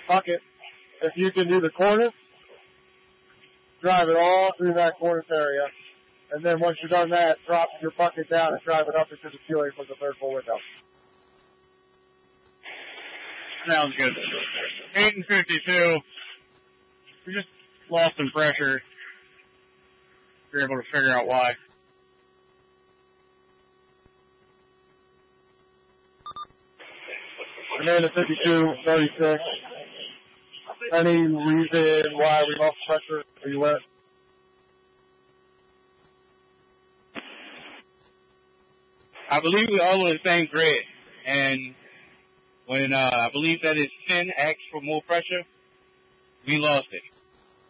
bucket. If you can do the cornice, drive it all through that cornice area. And then once you've done that, drop your bucket down and drive it up into the ceiling from the third floor window. Sounds good. 8 and 52. We just lost some pressure. We're able to figure out why. Amanda 52-36. Any reason why we lost pressure? Are you aware? I believe we all on the same grid, and when I believe that is Finn asked for more pressure, we lost it.